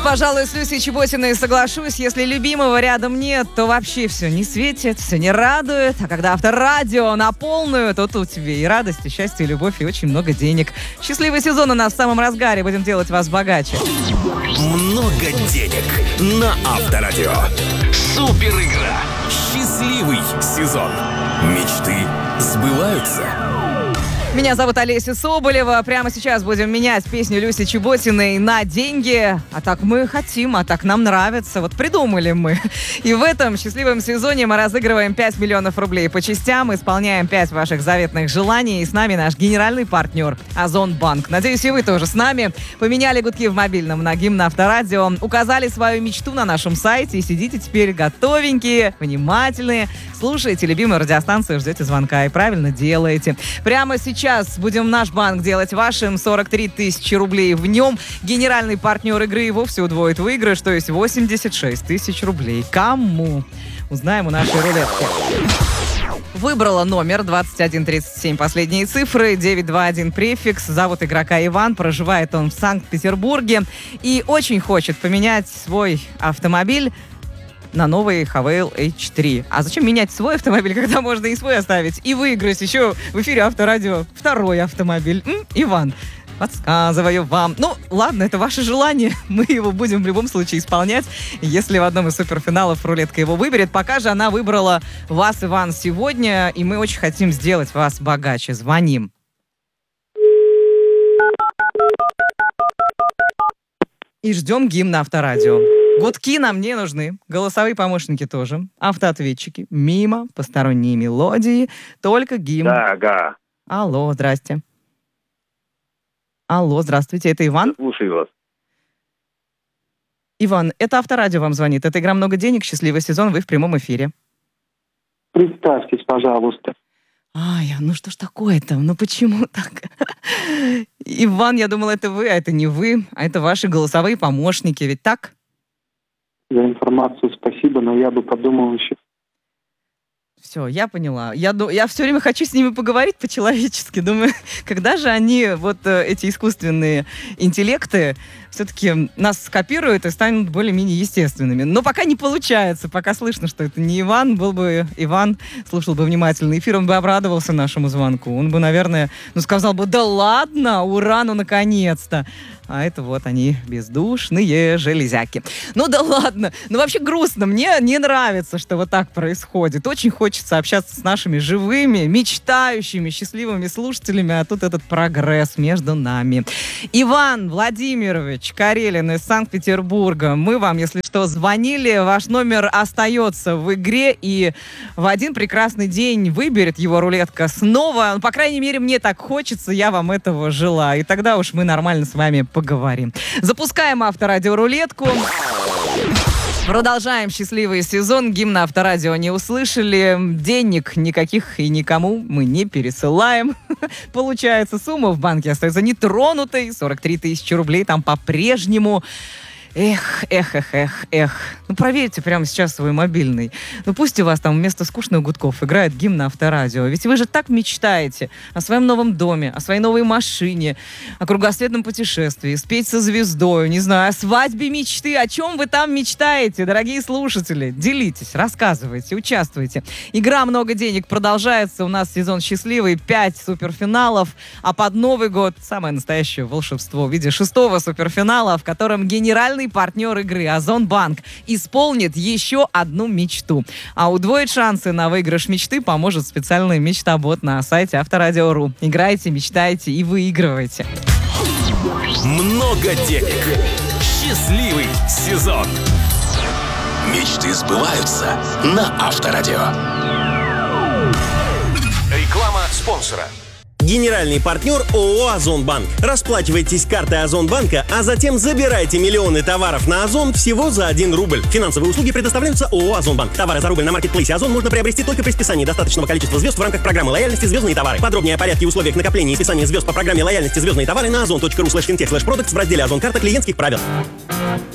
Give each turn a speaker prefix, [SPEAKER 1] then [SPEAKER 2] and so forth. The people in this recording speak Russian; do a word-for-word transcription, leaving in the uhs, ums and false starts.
[SPEAKER 1] пожалуй, с Люсей Чеботиной соглашусь. Если любимого рядом нет, то вообще все не светит, все не радует. А когда авторадио на полную, то тут тебе и радость, и счастье, и любовь, и очень много денег. Счастливый сезон у нас в самом разгаре. Будем делать вас богаче.
[SPEAKER 2] Много денег на Авторадио. Супер игра. Счастливый сезон. Мечты сбываются.
[SPEAKER 1] Меня зовут Олеся Соболева. Прямо сейчас будем менять песню Люси Чеботиной на деньги. А так мы хотим, а так нам нравится. Вот придумали мы. И в этом счастливом сезоне мы разыгрываем пять миллионов рублей по частям, исполняем пять ваших заветных желаний. И с нами наш генеральный партнер Озонбанк. Надеюсь, и вы тоже с нами. Поменяли гудки в мобильном на гимн Авторадио, указали свою мечту на нашем сайте и сидите теперь готовенькие, внимательные. Слушаете любимую радиостанцию, ждете звонка и правильно делаете. Прямо сейчас Сейчас будем наш банк делать вашим. сорок три тысячи рублей в нем. Генеральный партнер игры и вовсе удвоит выигрыш, то есть восемьдесят шесть тысяч рублей. Кому? Узнаем у нашей рулетки. Выбрала номер двадцать один тридцать семь, последние цифры, девять два один префикс. Зовут игрока Иван, проживает он в Санкт-Петербурге и очень хочет поменять свой автомобиль на новый Хавейл эйч три. А зачем менять свой автомобиль, когда можно и свой оставить, и выиграть еще в эфире Авторадио второй автомобиль? М? Иван, подсказываю вам. Ну, ладно, это ваше желание. Мы его будем в любом случае исполнять, если в одном из суперфиналов рулетка его выберет. Пока же она выбрала вас, Иван, сегодня, и мы очень хотим сделать вас богаче. Звоним. И ждем гимн Авторадио. Гудки нам не нужны, голосовые помощники тоже, автоответчики, мимо, посторонние мелодии, только гимн.
[SPEAKER 3] Да, ага.
[SPEAKER 1] Алло, здрасте. Алло, здравствуйте, это Иван?
[SPEAKER 3] Слушаю вас.
[SPEAKER 1] Иван, это Авторадио вам звонит, это игра «Много денег», счастливый сезон, вы в прямом эфире.
[SPEAKER 4] Представьтесь, пожалуйста.
[SPEAKER 1] Ай, ну что ж такое-то? Ну почему так? Иван, я думала, это вы, а это не вы, а это ваши голосовые помощники, ведь так?
[SPEAKER 4] За информацию спасибо, но я бы подумал еще.
[SPEAKER 1] Все, я поняла. Я, я все время хочу с ними поговорить по-человечески. Думаю, когда же они, вот эти искусственные интеллекты, все-таки нас скопируют и станут более-менее естественными. Но пока не получается. Пока слышно, что это не Иван. Был бы Иван, слушал бы внимательный эфир, он бы обрадовался нашему звонку. Он бы, наверное, ну, сказал бы, да ладно, ура, ну наконец-то. А это вот они, бездушные железяки. Ну да ладно. Ну вообще грустно. Мне не нравится, что вот так происходит. Очень хочется общаться с нашими живыми, мечтающими, счастливыми слушателями, а тут этот прогресс между нами. Иван Владимирович Карелин из Санкт-Петербурга. Мы вам, если что, звонили. Ваш номер остается в игре, и в один прекрасный день выберет его рулетка снова. Ну, по крайней мере, мне так хочется, я вам этого желаю. И тогда уж мы нормально с вами поговорим. Запускаем Авторадио рулетку. Продолжаем счастливый сезон. Гимн Авторадио не услышали. Денег никаких и никому мы не пересылаем. Получается, сумма в банке остается нетронутой. сорок три тысячи рублей там по-прежнему. Эх, эх, эх, эх, эх. Ну, проверьте прямо сейчас свой мобильный. Ну, пусть у вас там вместо скучных гудков играет гимн Авторадио. Ведь вы же так мечтаете о своем новом доме, о своей новой машине, о кругосветном путешествии, спеть со звездой, не знаю, о свадьбе мечты. О чем вы там мечтаете, дорогие слушатели? Делитесь, рассказывайте, участвуйте. Игра «Много денег» продолжается. У нас сезон счастливый, пять суперфиналов. А под Новый год самое настоящее волшебство в виде шестого суперфинала, в котором генеральный партнер игры Озонбанк исполнит еще одну мечту. А удвоить шансы на выигрыш мечты поможет специальный мечтобот на сайте Авторадио точка ру. Играйте, мечтайте и выигрывайте.
[SPEAKER 2] Много денег. Счастливый сезон. Мечты сбываются на Авторадио. Реклама спонсора.
[SPEAKER 5] Генеральный партнер ООО «Озонбанк». Расплачивайтесь картой Озонбанка, а затем забирайте миллионы товаров на Озон всего за один рубль. Финансовые услуги предоставляются ООО «Озонбанк». Товары за рубль на маркетплейсе Озон можно приобрести только при списании достаточного количества звезд в рамках программы лояльности «Звездные товары». Подробнее о порядке и условиях накопления и списания звезд по программе лояльности «Звездные товары» на озон точка ру слэш финтех слэш продактс в разделе «Озон карта клиентских правил».